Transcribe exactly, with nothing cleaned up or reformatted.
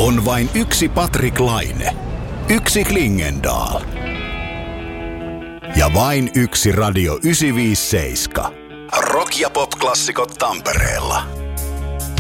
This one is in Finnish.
On vain yksi Patrik Laine, yksi Klingendahl ja vain yksi Radio yhdeksänsataaviisikymmentäseitsemän. Rock- ja pop-klassikot Tampereella.